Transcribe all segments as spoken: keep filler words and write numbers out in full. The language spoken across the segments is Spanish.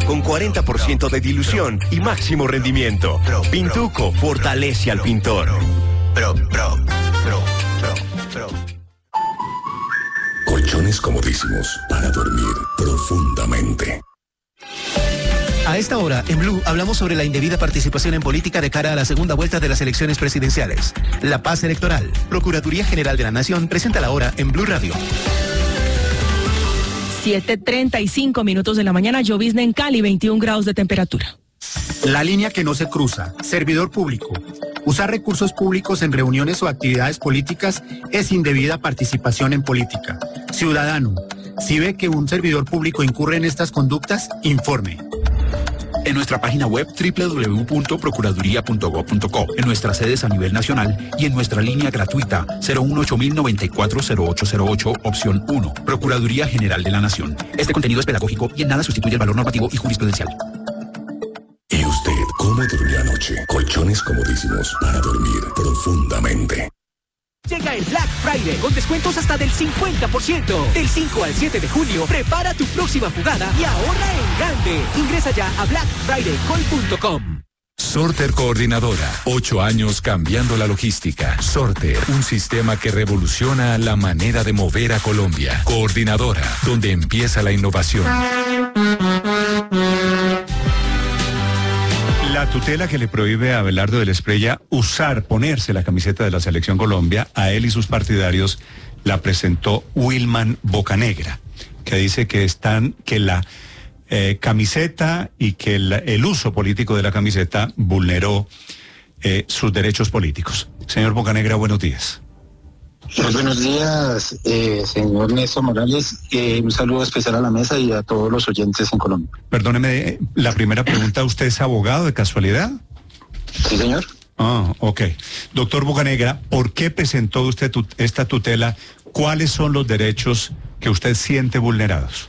con cuarenta por ciento de dilución y máximo rendimiento. Pintuco fortalece al pintor. Pro, pro, pro, pro, pro. Colchones comodísimos para dormir profundamente. A esta hora, en Blue, hablamos sobre la indebida participación en política de cara a la segunda vuelta de las elecciones presidenciales. La paz electoral. Procuraduría General de la Nación presenta la hora en Blue Radio. siete treinta y cinco minutos de la mañana, llovizna en Cali, veintiún grados de temperatura. La línea que no se cruza. Servidor público. Usar recursos públicos en reuniones o actividades políticas es indebida participación en política. Ciudadano, si ve que un servidor público incurre en estas conductas, informe. En nuestra página web doble u doble u doble u punto procuraduría punto gob punto co, en nuestras sedes a nivel nacional y en nuestra línea gratuita cero uno ocho mil noventa y cuatro cero ocho cero ocho, opción uno. Procuraduría General de la Nación. Este contenido es pedagógico y en nada sustituye el valor normativo y jurisprudencial. ¿Y usted cómo durmió anoche? Colchones comodísimos para dormir profundamente. Llega el Black Friday con descuentos hasta del cincuenta por ciento. Del cinco al siete de junio, prepara tu próxima jugada y ahorra en grande. Ingresa ya a black friday call punto com. Sorter Coordinadora, ocho años cambiando la logística. Sorter, un sistema que revoluciona la manera de mover a Colombia. Coordinadora, donde empieza la innovación. La tutela que le prohíbe a Abelardo de la Espriella usar, ponerse la camiseta de la Selección Colombia, a él y sus partidarios, la presentó Wilman Bocanegra, que dice que están, que la eh, camiseta y que el, el uso político de la camiseta vulneró eh, sus derechos políticos. Señor Bocanegra, buenos días. Muy buenos días, eh, señor Néstor Morales. Eh, un saludo especial a la mesa y a todos los oyentes en Colombia. Perdóneme, la primera pregunta, ¿usted es abogado de casualidad? Sí, señor. Ah, ok. Doctor Bocanegra, ¿por qué presentó usted tu, esta tutela? ¿Cuáles son los derechos que usted siente vulnerados?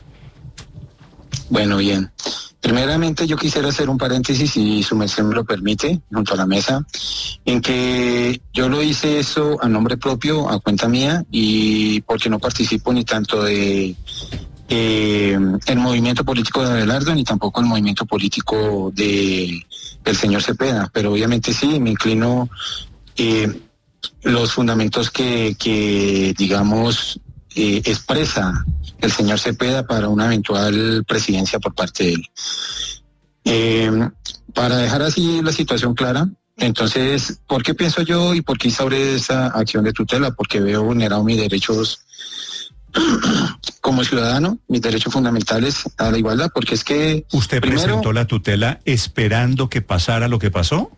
Bueno, bien. Primeramente yo quisiera hacer un paréntesis, si su merced me lo permite, junto a la mesa, en que yo lo hice eso a nombre propio, a cuenta mía, y porque no participo ni tanto de eh, el movimiento político de Abelardo, ni tampoco el movimiento político de el señor Cepeda, pero obviamente sí, me inclino eh, los fundamentos que, que digamos, eh, expresa el señor Cepeda para una eventual presidencia por parte de él. Eh, para dejar así la situación clara, entonces, ¿por qué pienso yo y por qué sobre esa acción de tutela? Porque veo vulnerado mis derechos como ciudadano, mis derechos fundamentales a la igualdad, porque es que... ¿Usted primero, presentó la tutela esperando que pasara lo que pasó?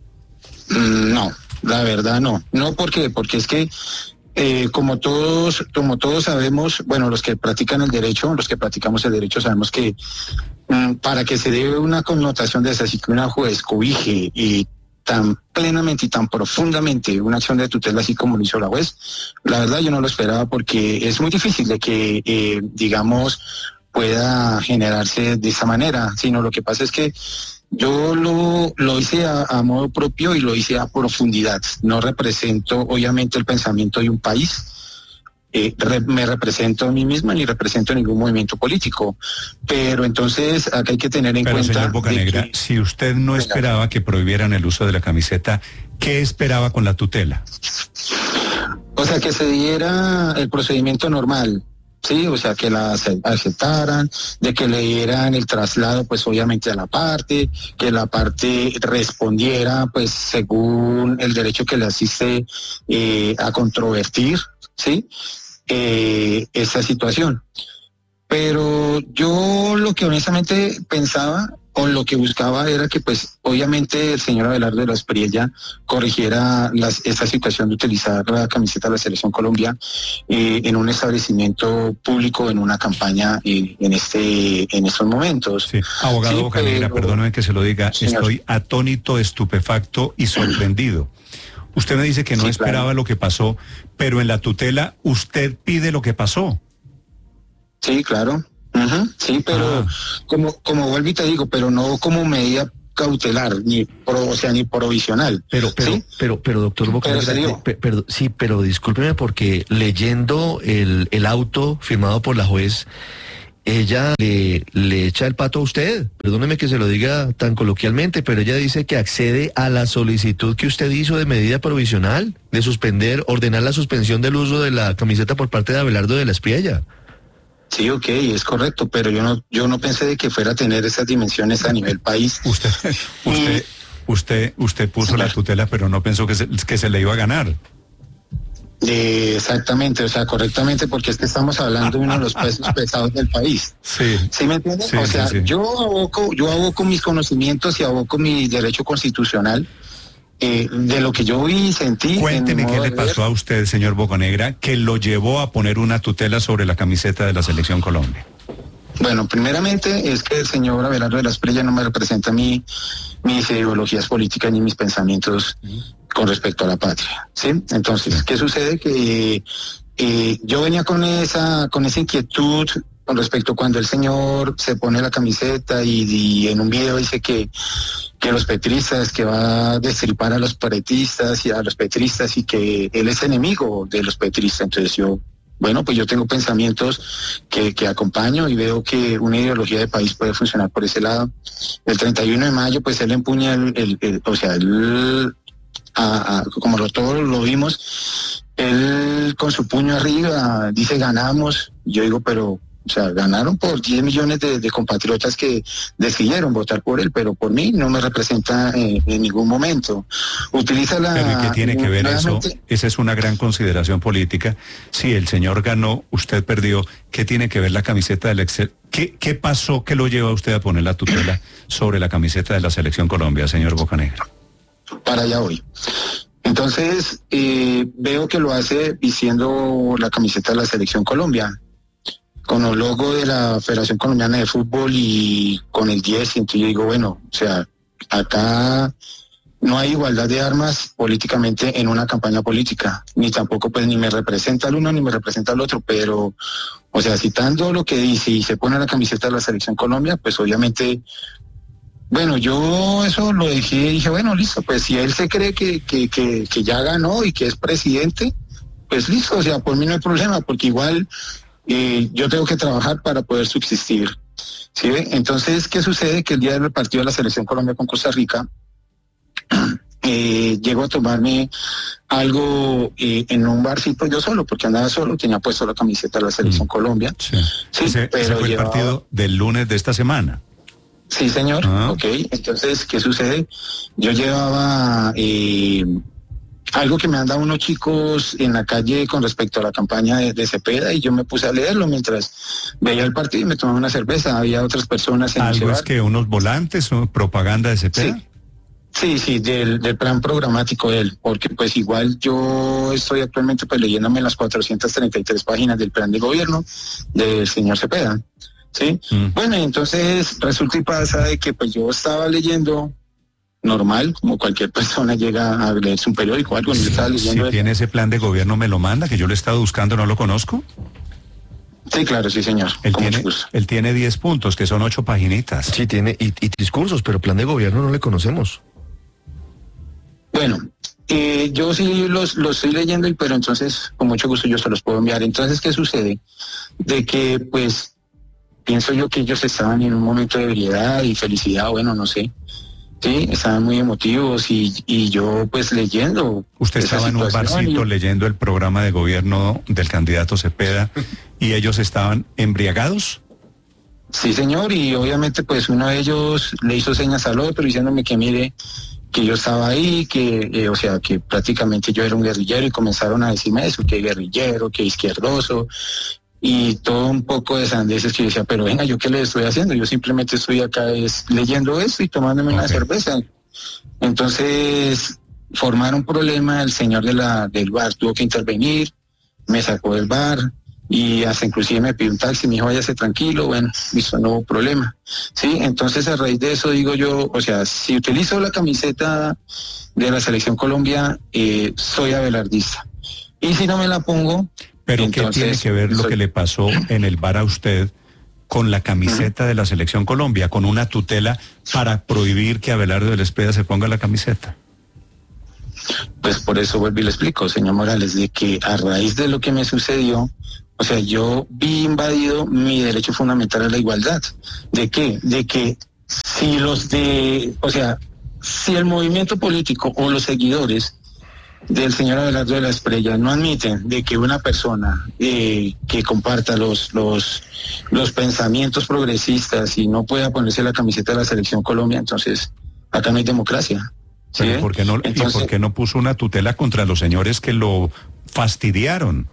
No, la verdad no. No, ¿por qué? Porque es que Eh, como todos, como todos sabemos, bueno, los que practican el derecho, los que practicamos el derecho sabemos que mm, para que se dé una connotación de esa, así que una juez cobije y tan plenamente y tan profundamente una acción de tutela así como lo hizo la juez, la verdad yo no lo esperaba porque es muy difícil de que, eh, digamos, pueda generarse de esa manera, sino lo que pasa es que yo lo, lo hice a, a modo propio y lo hice a profundidad. No represento, obviamente, el pensamiento de un país. Eh, re, me represento a mí misma ni represento a ningún movimiento político. Pero entonces, acá hay que tener en Pero, cuenta... señor Bocanegra, que, si usted no esperaba que prohibieran el uso de la camiseta, ¿qué esperaba con la tutela? O sea, que se diera el procedimiento normal. Sí, o sea, que la aceptaran, de que le dieran el traslado, pues obviamente a la parte, que la parte respondiera, pues según el derecho que le asiste eh, a controvertir, ¿sí? Eh, esa situación. Pero yo lo que honestamente pensaba o lo que buscaba era que pues obviamente el señor Abelardo de la Espriella corrigiera las, esta situación de utilizar la camiseta de la Selección Colombia eh, en un establecimiento público, en una campaña eh, en este en estos momentos. Sí. Abogado sí, Bocanegra, pero... perdóneme que se lo diga, señor. Estoy atónito, estupefacto y sorprendido. Usted me dice que no sí, esperaba claro. lo que pasó, pero en la tutela usted pide lo que pasó. Sí, claro. Uh-huh, sí, pero ah. como como vuelvo y te digo, pero no como medida cautelar, ni pro, o sea, ni provisional. Pero, pero, ¿sí? pero, pero, doctor Bocanegra, pe, pe, sí, pero discúlpeme porque leyendo el, el auto firmado por la juez, ella le, le echa el pato a usted. Perdóneme que se lo diga tan coloquialmente, pero ella dice que accede a la solicitud que usted hizo de medida provisional, de suspender, ordenar la suspensión del uso de la camiseta por parte de Abelardo de la Espriella. Sí, ok, es correcto, pero yo no, yo no pensé de que fuera a tener esas dimensiones a nivel país. Usted, usted, usted, usted puso sí, la tutela, pero no pensó que se, que se le iba a ganar. Eh, exactamente, o sea, correctamente, porque es que estamos hablando de uno de los pesos pesados del país. Sí. ¿Sí me entiendes? Sí, o sea, sí, sí. yo aboco, yo aboco mis conocimientos y aboco mi derecho constitucional eh, de lo que yo vi y sentí. Cuénteme qué le pasó ver. a usted, señor Bocanegra, que lo llevó a poner una tutela sobre la camiseta de la Selección Colombia. Bueno, primeramente es que el señor Abelardo de la Espriella no me representa a mí, mis ideologías políticas ni mis pensamientos con respecto a la patria, ¿sí? Entonces, ¿qué sucede? Que eh, yo venía con esa, con esa inquietud con respecto cuando el señor se pone la camiseta y, y en un video dice que, que los petristas, que va a destripar a los paretistas y a los petristas y que él es enemigo de los petristas. Entonces yo, bueno, pues yo tengo pensamientos que, que acompaño y veo que una ideología de país puede funcionar por ese lado. El treinta y uno de mayo, pues él empuña el, el, el o sea, él, a, a, como lo, todos lo vimos, él con su puño arriba dice ganamos. Yo digo, pero, o sea, ganaron por diez millones de, de compatriotas que decidieron votar por él, pero por mí no me representa eh, en ningún momento. Utiliza la... Pero ¿y qué tiene que ver nuevamente... eso? Esa es una gran consideración política. Si el señor ganó, usted perdió, ¿qué tiene que ver la camiseta del Excel? ¿Qué, qué pasó que lo lleva a usted a poner la tutela sobre la camiseta de la Selección Colombia, señor Bocanegra? Para allá voy. Entonces, eh, veo que lo hace vistiendo la camiseta de la Selección Colombia, con el logo de la Federación Colombiana de Fútbol y con el diez, y entonces yo digo, bueno, o sea, acá no hay igualdad de armas políticamente en una campaña política, ni tampoco pues ni me representa al uno ni me representa al otro, pero, o sea, citando lo que dice y se pone la camiseta de la Selección Colombia, pues obviamente... Bueno, yo eso lo dejé y dije, bueno, listo, pues si él se cree que, que, que, que ya ganó y que es presidente, pues listo, o sea, por mí no hay problema, porque igual eh, yo tengo que trabajar para poder subsistir. ¿Sí ve? Entonces, ¿qué sucede? Que el día del partido de la Selección Colombia con Costa Rica, eh, llego a tomarme algo eh, en un barcito yo solo, porque andaba solo, tenía puesto la camiseta de la Selección mm. Colombia. Sí. Sí, ese, pero ese fue llevaba... el partido del lunes de esta semana. Sí, señor. Ah. Ok, entonces, ¿qué sucede? Yo llevaba eh, algo que me han dado unos chicos en la calle con respecto a la campaña de, de Cepeda y yo me puse a leerlo mientras veía el partido y me tomaba una cerveza. Había otras personas en el ¿Algo es que unos volantes o propaganda de Cepeda? Sí, sí, sí del, del plan programático de él, porque pues igual yo estoy actualmente pues leyéndome las cuatrocientas treinta y tres páginas del plan de gobierno del señor Cepeda. Sí, mm. Bueno, entonces resulta y pasa de que pues yo estaba leyendo normal, como cualquier persona llega a leerse un periódico o algo, sí, yo estaba leyendo. Si tiene ese plan de gobierno, me lo manda, que yo lo he estado buscando, no lo conozco. Sí, claro, sí, señor. Él tiene, él tiene diez puntos, que son ocho paginitas. Sí, tiene, y, y discursos, pero plan de gobierno no le conocemos. Bueno, eh, yo sí los, los estoy leyendo, pero entonces, con mucho gusto yo se los puedo enviar. Entonces, ¿qué sucede? De que, pues, pienso yo que ellos estaban en un momento de ebriedad y felicidad, bueno, no sé. Sí, estaban muy emotivos y, y yo pues leyendo. Usted estaba en un barcito y... leyendo el programa de gobierno del candidato Cepeda y ellos estaban embriagados. Sí, señor, y obviamente pues uno de ellos le hizo señas al otro diciéndome que mire que yo estaba ahí, que eh, o sea, que prácticamente yo era un guerrillero y comenzaron a decirme eso, que guerrillero, que izquierdoso. Y todo un poco de sandeces que yo decía, pero venga, ¿yo qué le estoy haciendo? Yo simplemente estoy acá es, leyendo esto y tomándome okay. una cerveza. Entonces, formaron un problema, el señor de la, del bar tuvo que intervenir, me sacó del bar y hasta inclusive me pidió un taxi, me dijo, váyase tranquilo, bueno, listo, no hubo problema. Sí, entonces a raíz de eso digo yo, o sea, si utilizo la camiseta de la Selección Colombia, eh, soy abelardista. Y si no me la pongo... Pero entonces, ¿qué tiene que ver lo soy... que le pasó en el bar a usted con la camiseta uh-huh. de la Selección Colombia, con una tutela para prohibir que Abelardo de la Espriella se ponga la camiseta? Pues por eso vuelvo y le explico, señor Morales, de que a raíz de lo que me sucedió, O sea, yo vi invadido mi derecho fundamental a la igualdad. ¿De qué? De que si los de, o sea, si el movimiento político o los seguidores del señor Abelardo de la Espriella no admiten de que una persona eh, que comparta los, los, los pensamientos progresistas y no pueda ponerse la camiseta de la Selección Colombia, entonces acá no hay democracia. ¿Sí? Pero ¿por qué no, Entonces, ¿y por qué no puso una tutela contra los señores que lo fastidiaron?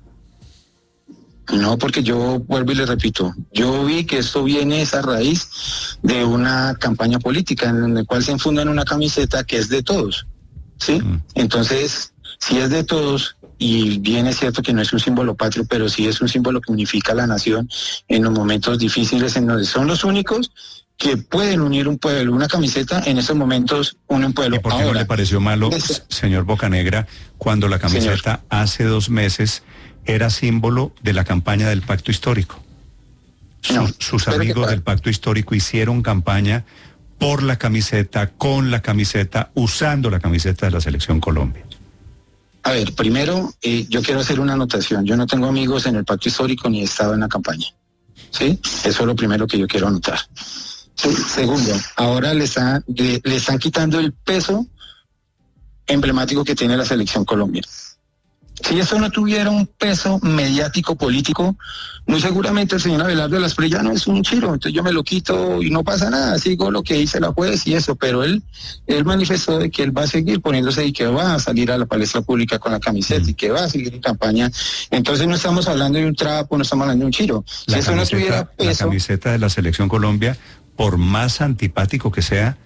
No, porque yo vuelvo y le repito, yo vi que esto viene a raíz de una campaña política en la cual se enfunda en una camiseta que es de todos, ¿sí? Mm. Entonces, si es de todos, y bien es cierto que no es un símbolo patrio, pero sí es un símbolo que unifica a la nación en los momentos difíciles, en donde son los únicos que pueden unir un pueblo. Una camiseta en esos momentos une un pueblo. ¿Y por qué Ahora, no le pareció malo, ese... señor Bocanegra, cuando la camiseta señor. hace dos meses era símbolo de la campaña del Pacto Histórico? No, sus, sus amigos del Pacto Histórico hicieron campaña por la camiseta, con la camiseta, usando la camiseta de la Selección Colombia. A ver, primero, eh, yo quiero hacer una anotación. Yo no tengo amigos en el Pacto Histórico ni he estado en la campaña. ¿Sí? Eso es lo primero que yo quiero anotar. Sí, segundo, ahora le están, le, le están quitando el peso emblemático que tiene la Selección Colombia. Si eso no tuviera un peso mediático político, muy seguramente el señor Abelardo de la Espriella no es un chiro, entonces yo me lo quito y no pasa nada, sigo lo que dice la juez y eso, pero él él manifestó de que él va a seguir poniéndose y que va a salir a la palestra pública con la camiseta y que va a seguir en campaña. Entonces no estamos hablando de un trapo, no estamos hablando de un chiro. Si la eso camiseta, no tuviera peso... La camiseta de la Selección Colombia, por más antipático que sea,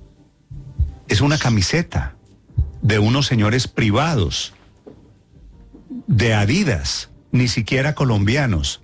es una camiseta de unos señores privados, de Adidas, ni siquiera colombianos.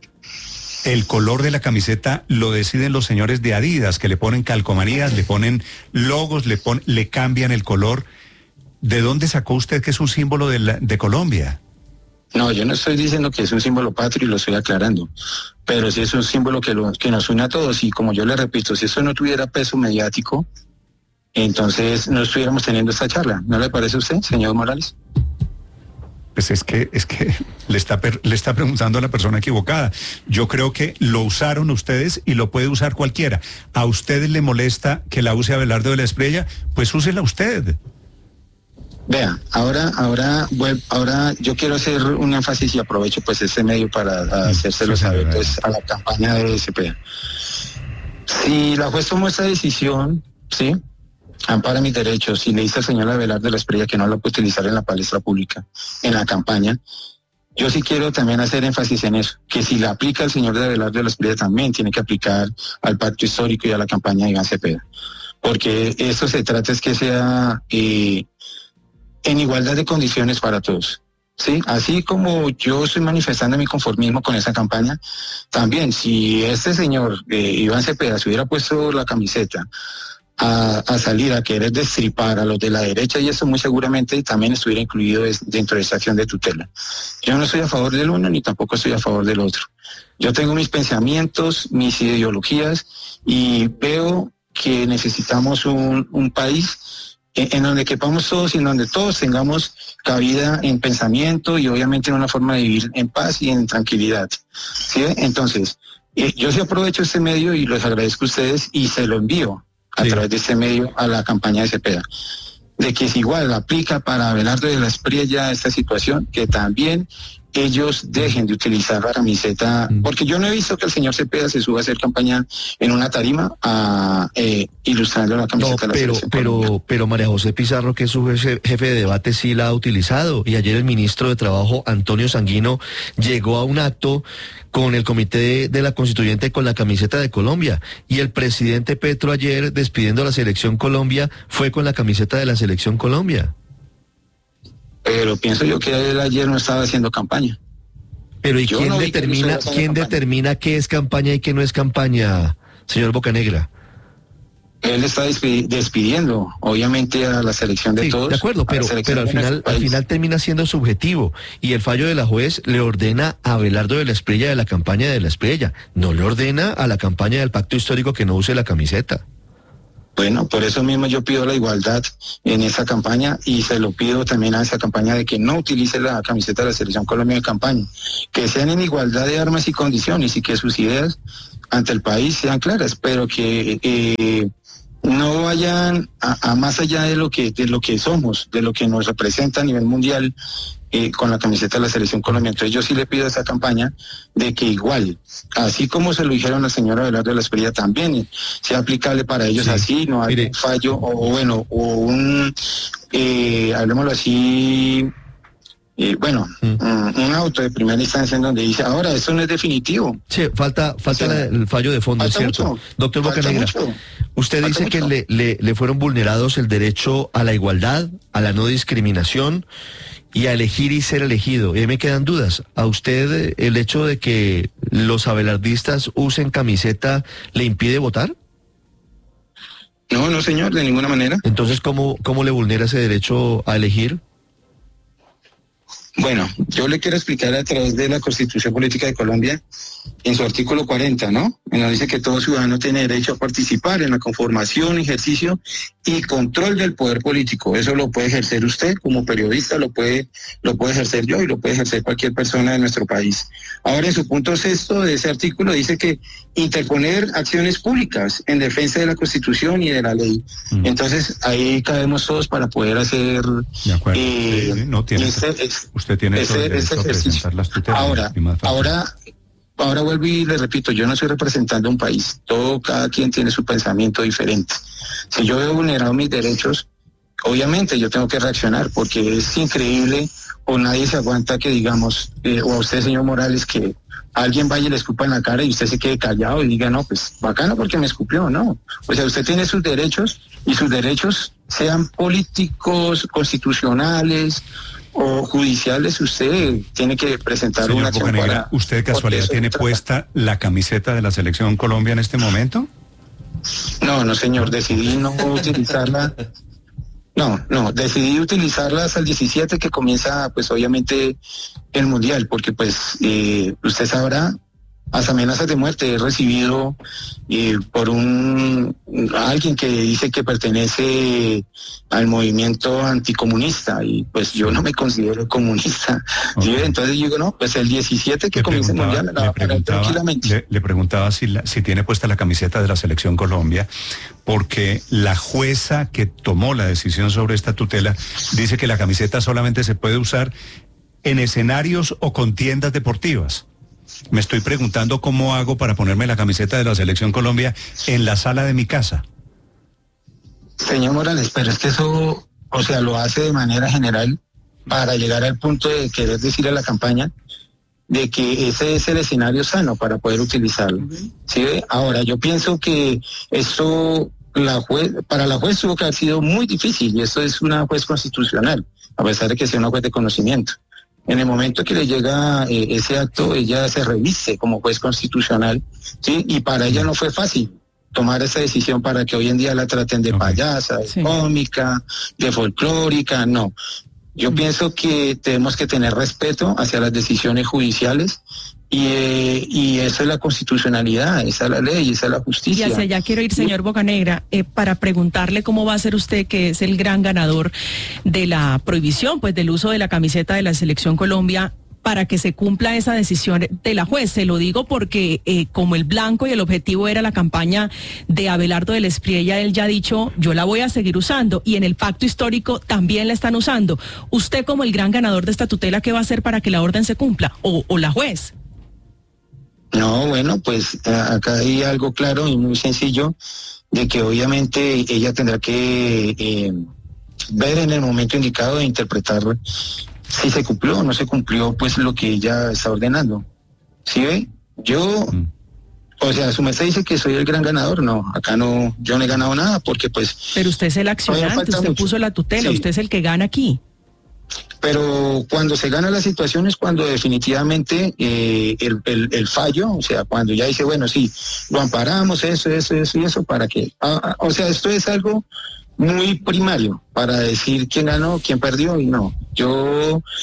El color de la camiseta lo deciden los señores de Adidas, que le ponen calcomanías, le ponen logos, le, pon, le cambian el color. ¿De dónde sacó usted que es un símbolo de, la, de Colombia? No, yo no estoy diciendo que es un símbolo patrio y lo estoy aclarando, pero sí es un símbolo que, lo, que nos une a todos y como yo le repito, si eso no tuviera peso mediático, entonces no estuviéramos teniendo esta charla. ¿No le parece a usted, señor Morales? Pues es que, es que le está, le está preguntando a la persona equivocada. Yo creo que lo usaron ustedes y lo puede usar cualquiera. ¿A ustedes le molesta que la use Abelardo de la Espriella? Pues úsela usted. Vea, ahora, ahora, bueno, ahora yo quiero hacer un énfasis y aprovecho pues este medio para hacérselo sí, saber pues, a la campaña de S P A. Si la juez tomó esta decisión, ¿sí?, ampara mis derechos y le dice al señor Abelardo de la Espriella que no lo puede utilizar en la palestra pública, en la campaña, yo sí quiero también hacer énfasis en eso, que si la aplica el señor de Abelardo de la Espriella también tiene que aplicar al Pacto Histórico y a la campaña de Iván Cepeda, porque esto se trata es que sea eh, en igualdad de condiciones para todos. Sí, así como yo estoy manifestando mi conformismo con esa campaña, también si este señor eh, Iván Cepeda se hubiera puesto la camiseta A, a salir a querer destripar a los de la derecha y eso muy seguramente también estuviera incluido es, dentro de esa acción de tutela. Yo no estoy a favor del uno ni tampoco estoy a favor del otro. Yo tengo mis pensamientos, mis ideologías y veo que necesitamos un, un país en, en donde quepamos todos y en donde todos tengamos cabida en pensamiento y obviamente en una forma de vivir en paz y en tranquilidad. ¿Sí? Entonces, eh, yo sí aprovecho este medio y les agradezco a ustedes y se lo envío a sí. través de este medio a la campaña de Cepeda, de que es igual, aplica para Abelardo de la Espriella esta situación, que también ellos dejen de utilizar la camiseta, porque yo no he visto que el señor Cepeda se suba a hacer campaña en una tarima a, eh, ilustrando la camiseta no, de la pero, Selección pero, Colombia. pero María José Pizarro, que es su jefe, jefe de debate, sí la ha utilizado, y ayer el ministro de Trabajo, Antonio Sanguino, llegó a un acto con el comité de, de la constituyente con la camiseta de Colombia, y el presidente Petro ayer, despidiendo a la Selección Colombia, fue con la camiseta de la Selección Colombia. Pero pienso yo que él ayer no estaba haciendo campaña. Pero ¿y yo quién no determina quién determina qué es campaña y qué no es campaña, señor Bocanegra? Él está despidiendo, obviamente, a la selección de sí, todos. De acuerdo, pero, pero al final, al final termina siendo subjetivo. Y el fallo de la juez le ordena a Abelardo de la Espriella de la campaña de la Espriella. No le ordena a la campaña del Pacto Histórico que no use la camiseta. Bueno, por eso mismo yo pido la igualdad en esa campaña y se lo pido también a esa campaña de que no utilice la camiseta de la Selección Colombia de campaña, que sean en igualdad de armas y condiciones y que sus ideas ante el país sean claras, pero que eh, no vayan a, a más allá de lo que de lo que somos, de lo que nos representa a nivel mundial eh, con la camiseta de la Selección Colombia. Entonces yo sí le pido a esa campaña de que igual, así como se lo dijeron a la señora Abelardo de la Espriella, también sea aplicable para ellos, sí. Así no hay un fallo o bueno, o un, eh, hablemoslo así, Eh, bueno, mm. un auto de primera instancia en donde dice, ahora, esto no es definitivo. Sí, falta falta o sea, el fallo de fondo, es cierto. Mucho, Doctor Bocanegra, usted dice mucho. que le, le, le fueron vulnerados el derecho a la igualdad, a la no discriminación y a elegir y ser elegido. Y ahí me quedan dudas. ¿A usted el hecho de que los abelardistas usen camiseta le impide votar? No, no, señor, de ninguna manera. Entonces, ¿cómo, cómo le vulnera ese derecho a elegir? Bueno, yo le quiero explicar a través de la Constitución Política de Colombia, en su artículo cuarenta, ¿no? En donde dice que todo ciudadano tiene derecho a participar en la conformación, ejercicio y control del poder político. Eso lo puede ejercer usted como periodista, lo puede, lo puede ejercer yo y lo puede ejercer cualquier persona de nuestro país. Ahora, en su punto sexto de ese artículo dice que interponer acciones públicas en defensa de la Constitución y de la ley. Mm. Entonces, ahí cabemos todos para poder hacer... De acuerdo. Eh, sí, no tiene este, ese, usted tiene ese, el ese ejercicio. Las tutelas, ahora, ahora... Ahora vuelvo y le repito, yo no estoy representando un país, todo, cada quien tiene su pensamiento diferente. Si yo veo vulnerados mis derechos, obviamente yo tengo que reaccionar, porque es increíble, o nadie se aguanta que digamos, eh, o a usted, señor Morales, que alguien vaya y le escupa en la cara y usted se quede callado y diga, no, pues bacano porque me escupió, no. O sea, usted tiene sus derechos, y sus derechos sean políticos, constitucionales o judiciales, usted tiene que presentar Señor una acción Bocanegra, para... ¿usted de casualidad tiene puesta la camiseta de la Selección Colombia en este momento? No, no, señor, decidí no utilizarla. No, no, decidí utilizarla hasta el diecisiete, que comienza, pues, obviamente, el Mundial, porque, pues, eh, usted sabrá, hasta amenazas de muerte he recibido eh, por un alguien que dice que pertenece al movimiento anticomunista, y pues yo no me considero comunista. Okay. ¿Sí? Entonces yo digo, no, pues el diecisiete que comienza el Mundial me la va a parar tranquilamente. Le, le preguntaba si, la, si tiene puesta la camiseta de la Selección Colombia, porque la jueza que tomó la decisión sobre esta tutela dice que la camiseta solamente se puede usar en escenarios o contiendas deportivas. Me estoy preguntando cómo hago para ponerme la camiseta de la Selección Colombia en la sala de mi casa. Señor Morales, pero es que eso, o sea, lo hace de manera general para llegar al punto de querer decir a la campaña de que ese es el escenario sano para poder utilizarlo. Uh-huh. ¿Sí? Ahora, yo pienso que esto, la juez, para la juez tuvo que haber sido muy difícil, y esto es una juez constitucional, a pesar de que sea una juez de conocimiento. En el momento que le llega eh, ese acto, ella se reviste como juez constitucional, ¿sí? Y para ella no fue fácil tomar esa decisión para que hoy en día la traten de okay. payasa, de sí. cómica, de folclórica, no. Yo mm. pienso que tenemos que tener respeto hacia las decisiones judiciales, y, eh, y esa es la constitucionalidad, esa es la ley, esa es la justicia. Y hacia allá quiero ir, señor Bocanegra, eh, para preguntarle cómo va a ser usted, que es el gran ganador de la prohibición, pues, del uso de la camiseta de la Selección Colombia, para que se cumpla esa decisión de la juez. Se lo digo porque eh, como el blanco y el objetivo era la campaña de Abelardo de la Espriella, él ya ha dicho, yo la voy a seguir usando, y en el pacto histórico también la están usando. Usted, como el gran ganador de esta tutela, ¿qué va a hacer para que la orden se cumpla? O, o la juez. No, bueno, pues acá hay algo claro y muy sencillo, de que obviamente ella tendrá que eh, ver en el momento indicado e interpretar si se cumplió o no se cumplió, pues, lo que ella está ordenando. ¿Sí ve? Yo, mm. o sea, su merced dice que soy el gran ganador. No, acá no, yo no he ganado nada, porque pues... Pero usted es el accionante, usted mucho. puso la tutela, sí. Usted es el que gana aquí. Pero cuando se gana la situación es cuando definitivamente eh, el, el, el fallo, o sea, cuando ya dice, bueno, sí, lo amparamos, eso, eso, eso y eso, ¿para qué? Ah, o sea, esto es algo muy primario para decir quién ganó, quién perdió, y no. Yo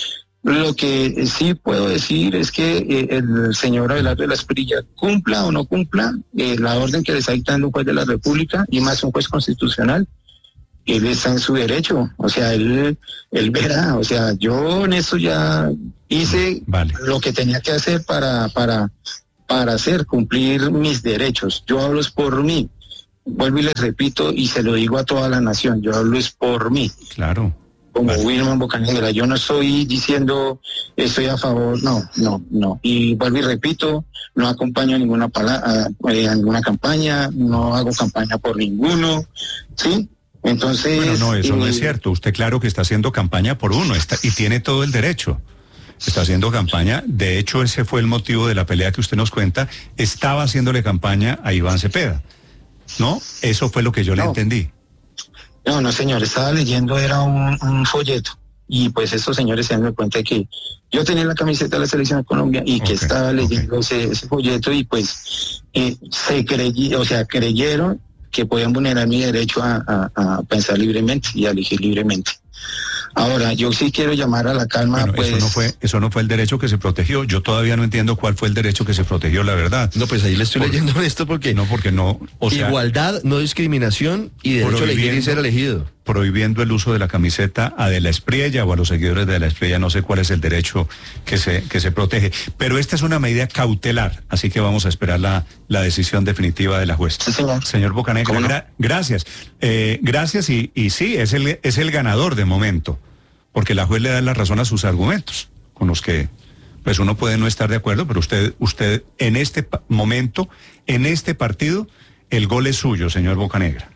Lo que sí puedo decir es que eh, el señor Abelardo de la Espriella, cumpla o no cumpla eh, la orden que le está dictando un juez de la República, y más un juez constitucional, él está en su derecho. O sea, él, él verá. O sea, yo en eso ya hice vale. lo que tenía que hacer para, para, para hacer cumplir mis derechos. Yo hablo es por mí. Vuelvo y les repito, y se lo digo a toda la nación, yo hablo es por mí. Claro. Como vale. Wilman Bocanegra, yo no estoy diciendo estoy a favor, no, no, no. Y vuelvo y repito, no acompaño a ninguna, pala a, a ninguna campaña, no hago campaña por ninguno, ¿sí? Entonces... Bueno, no, eso eh, no es cierto. Usted claro que está haciendo campaña por uno está, y tiene todo el derecho. Está haciendo campaña. De hecho, ese fue el motivo de la pelea que usted nos cuenta. Estaba haciéndole campaña a Iván Cepeda, ¿no? Eso fue lo que yo no. le entendí. No, no, señor, estaba leyendo, era un, un folleto, y pues estos señores se dan cuenta de que yo tenía la camiseta de la Selección de Colombia y que okay, estaba leyendo okay. ese, ese folleto, y pues eh, se crey, o sea, creyeron que podían vulnerar mi derecho a, a, a pensar libremente y a elegir libremente. Ahora, yo sí quiero llamar a la calma, bueno, pues... Eso no fue, eso no fue el derecho que se protegió. Yo todavía no entiendo cuál fue el derecho que se protegió, la verdad. No, pues ahí le estoy Por, leyendo esto porque... No, porque no... O sea, igualdad, no discriminación y derecho a elegir y ser elegido. Prohibiendo el uso de la camiseta a De la Espriella o a los seguidores de De la Espriella, no sé cuál es el derecho que se, que se protege. Pero esta es una medida cautelar, así que vamos a esperar la, la decisión definitiva de la jueza. Sí, señor. Señor Bocanegra, no? gra gracias. Eh, gracias y, y sí, es el, es el ganador de momento, porque la juez le da la razón a sus argumentos, con los que pues uno puede no estar de acuerdo, pero usted, usted en este momento, en este partido, el gol es suyo, señor Bocanegra.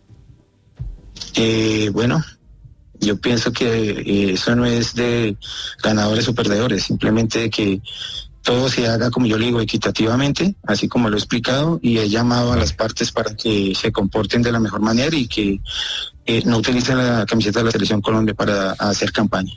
Eh, bueno, yo pienso que eh, eso no es de ganadores o perdedores, simplemente que todo se haga, como yo le digo, equitativamente, así como lo he explicado, y he llamado a las partes para que se comporten de la mejor manera y que eh, no utilicen la camiseta de la Selección Colombia para hacer campaña.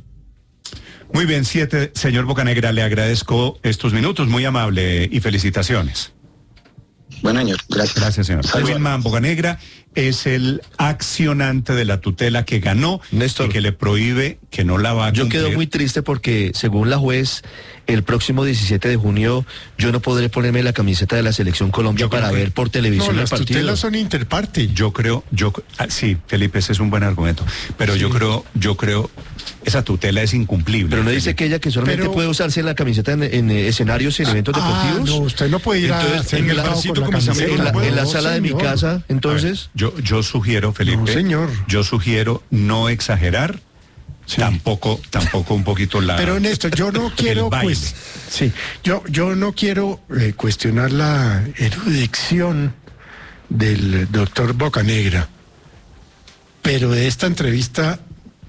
Muy bien, siete, señor Bocanegra, le agradezco estos minutos, muy amable y felicitaciones. Bueno, señor, gracias. Gracias, señor. Saludos. Wilman Bocanegra es el accionante de la tutela que ganó, Néstor, y que le prohíbe que no la va a yo cumplir. quedo muy triste porque, según la juez, el próximo diecisiete de junio yo no podré ponerme la camiseta de la Selección Colombia Yo para creo que- ver por televisión No, el las partido. tutelas son interparte. Yo creo, yo ah, sí, Felipe, ese es un buen argumento, pero Sí. yo creo, yo creo, esa tutela es incumplible. Pero no dice Felipe. que ella que solamente Pero- puede usarse la camiseta en, en, eh, escenarios y en eventos Ah, deportivos. no, usted no puede ir Entonces, a hacer en el mercado barcito con la con mis camiseta. amigos, en la, en la No, sala de mi señor. casa, entonces... Yo, yo sugiero, Felipe, No, señor. yo sugiero no exagerar, Sí. tampoco, tampoco un poquito la. Pero Néstor, yo no quiero el baile. pues, sí, yo yo no quiero eh, cuestionar la erudición del doctor Bocanegra, pero de esta entrevista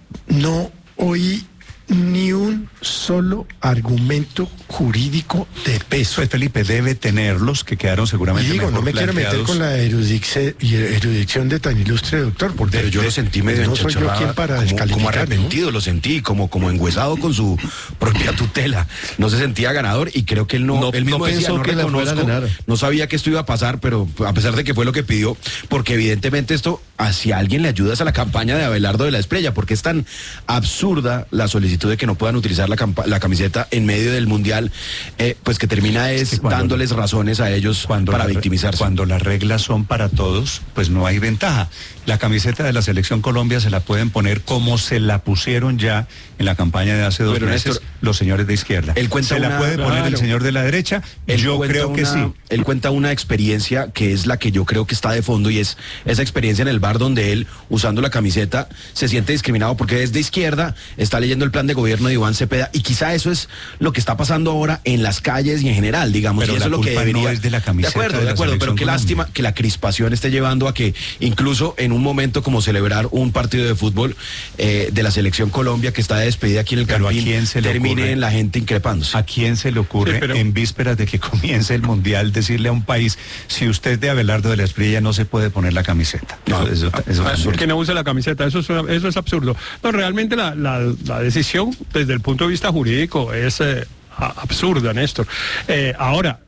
no oí ni un solo argumento jurídico de peso. Pues Felipe debe tenerlos, que quedaron Y seguramente digo, no mejor me quiero meter planteados. con la erudice- y erudición de tan ilustre doctor, porque Pero yo lo sentí medio no soy yo enchachorrado, quien para como, como descalificar, ¿no? arrepentido, lo sentí, como, como engüesado con su propia tutela. No se sentía ganador y creo que él no, No- él mismo no decía, pensó no que la fuera a reconozco, ganar. no sabía que esto iba a pasar, pero a pesar de que fue lo que pidió, porque evidentemente esto, hacia alguien le ayudas a la campaña de Abelardo de la Espriella, porque es tan absurda la solicitud de que no puedan utilizar la, campa- la camiseta en medio del Mundial, eh, pues que termina es, que cuando- dándoles razones a ellos Cuando para la- victimizarse. Cuando las reglas son para todos, pues no hay ventaja. La camiseta de la Selección Colombia se la pueden poner como se la pusieron ya en la campaña de hace dos Pero, meses Néstor, los señores de izquierda. él cuenta se la una- puede poner el claro. señor de la derecha. Él Yo cuenta creo que una- sí. Él cuenta una experiencia que es la que yo creo que está de fondo y es esa experiencia en el bar donde él, usando la camiseta, se siente discriminado porque es de izquierda, está leyendo el plan de gobierno de Iván Cepeda y quizá eso es lo que está pasando ahora en las calles y en general, digamos, Pero y eso la es lo que culpa no debería... es de la camiseta De acuerdo, de de la acuerdo, pero Selección qué Colombia. lástima que la crispación esté llevando a que incluso en un momento como celebrar un partido de fútbol eh, de la Selección Colombia que está de despedida aquí en el Pero ¿a Campín, quién se le termine ocurre? en la gente increpándose. ¿A quién se le ocurre Sí, pero- en vísperas de que comience el Mundial decirle a un país, si usted es de Abelardo de la Espriella no se puede poner la camiseta? No, eso, eso- eso Ah, también. que no use la camiseta, eso es, una- eso es absurdo. No, realmente la, la, la decisión desde el punto de vista jurídico es eh, a- absurda, Néstor. Eh, ahora,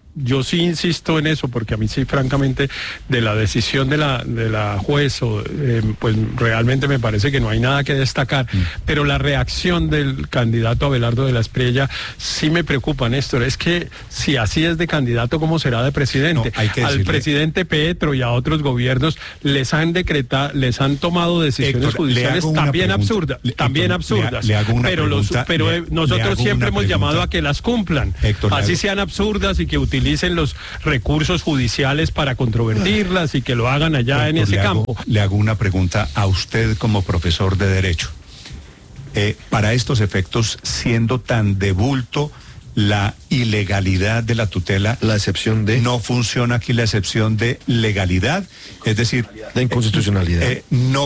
yo sí insisto en eso, porque a mí sí, francamente, de la decisión de la, de la juez, o, eh, pues realmente me parece que no hay nada que destacar, mm. pero la reacción del candidato Abelardo de la Espriella sí me preocupa, Néstor. Es que si así es de candidato, ¿cómo será de presidente? No, hay que Al decirle... presidente Petro y a otros gobiernos les han decretado, les han tomado decisiones Héctor, judiciales también pregunta, absurdas, le, también Héctor, absurdas, le, le hago una pero, pregunta, los, pero le, nosotros le siempre hemos pregunta. llamado a que las cumplan, Héctor, así hago... sean absurdas, y que utilicen los recursos judiciales para controvertirlas y que lo hagan allá Héctor, en ese le hago, campo. Le hago una pregunta a usted como profesor de Derecho. Eh, para estos efectos, siendo tan de bulto la ilegalidad de la tutela, la excepción de... no funciona aquí la excepción de legalidad, es decir... de inconstitucionalidad. Eh, no